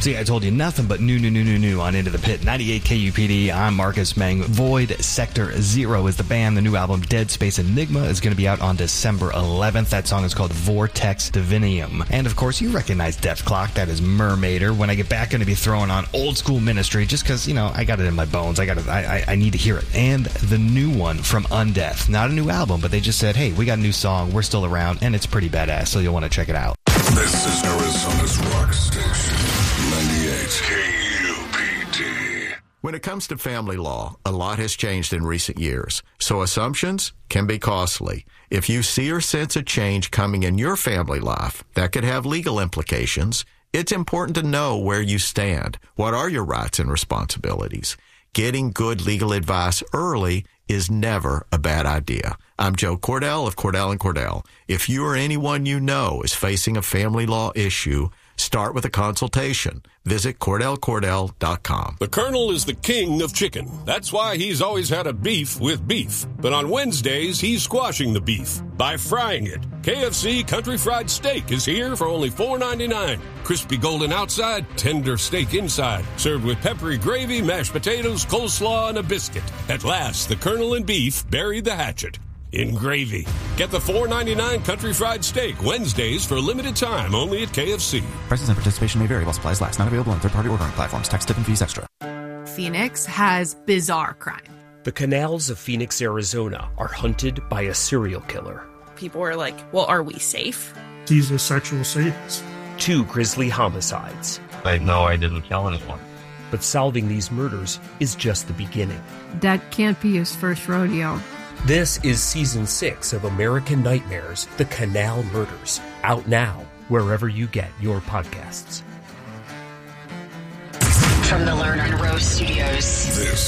See, I told you nothing but new on Into the Pit. 98 KUPD, I'm Marcus Meng. Void Sector Zero is the band. The new album, Dead Space Enigma, is going to be out on December 11th. That song is called Vortex Divinium. And, of course, you recognize Death Clock. That is Mermaider. When I get back, going to be throwing on Old School Ministry just because, I got it in my bones. I need to hear it. And the new one from Undeath. Not a new album, but they just said, hey, we got a new song. We're still around, and it's pretty badass, so you'll want to check it out. This is Arizona's rock station, 98 KUPD. When it comes to family law, a lot has changed in recent years, so assumptions can be costly. If you see or sense a change coming in your family life that could have legal implications, it's important to know where you stand. What are your rights and responsibilities? Getting good legal advice early is never a bad idea. I'm Joe Cordell of Cordell & Cordell. If you or anyone you know is facing a family law issue, start with a consultation. Visit CordellCordell.com. The Colonel is the king of chicken. That's why he's always had a beef with beef. But on Wednesdays, he's squashing the beef by frying it. KFC Country Fried Steak is here for only $4.99. Crispy golden outside, tender steak inside. Served with peppery gravy, mashed potatoes, coleslaw, and a biscuit. At last, the Colonel and beef buried the hatchet in gravy. Get the $4.99 Country Fried Steak Wednesdays for a limited time only at KFC. Prices and participation may vary while supplies last. Not available on third-party ordering platforms. Tax, tip, and fees extra. Phoenix has bizarre crime. The canals of Phoenix, Arizona are hunted by a serial killer. People were like, well, are we safe? He's a sexual sadist. 2 grisly homicides. No, I didn't kill anyone. But solving these murders is just the beginning. That can't be his first rodeo. This is Season 6 of American Nightmares, The Canal Murders. Out now, wherever you get your podcasts. From the Lerner and Rose Studios. This